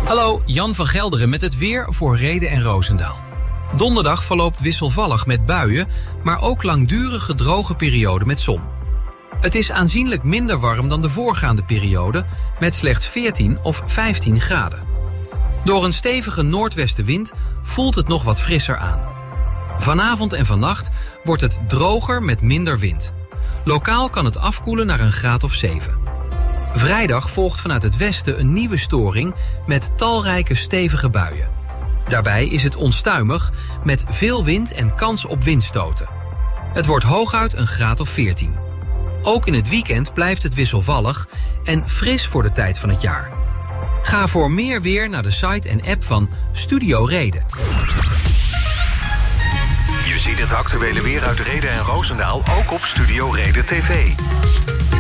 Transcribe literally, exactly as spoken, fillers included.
Hallo, Jan van Gelderen met het weer voor Rheden en Roosendaal. Donderdag verloopt wisselvallig met buien, maar ook langdurige droge perioden met zon. Het is aanzienlijk minder warm dan de voorgaande periode, met slechts veertien of vijftien graden. Door een stevige noordwestenwind voelt het nog wat frisser aan. Vanavond en vannacht wordt het droger met minder wind. Lokaal kan het afkoelen naar een graad of zeven. Vrijdag volgt vanuit het westen een nieuwe storing met talrijke stevige buien. Daarbij is het onstuimig met veel wind en kans op windstoten. Het wordt hooguit een graad of veertien. Ook in het weekend blijft het wisselvallig en fris voor de tijd van het jaar. Ga voor meer weer naar de site en app van Studio Reden. Je ziet het actuele weer uit Rheden en Roosendaal ook op Studio Reden T V.